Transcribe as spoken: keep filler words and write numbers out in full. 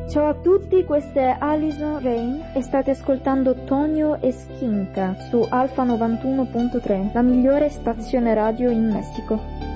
Ciao a tutti, questa è Alison Rain e state ascoltando Tonio e Skinka su Alfa novantuno punto tre, la migliore stazione radio in Messico.